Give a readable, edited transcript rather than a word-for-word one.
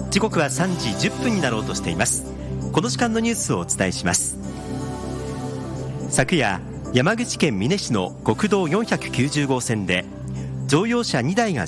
時刻は3時10分になろうとしています。この時間のニュースをお伝えします。昨夜、山口県美祢市の国道490号線で乗用車2台が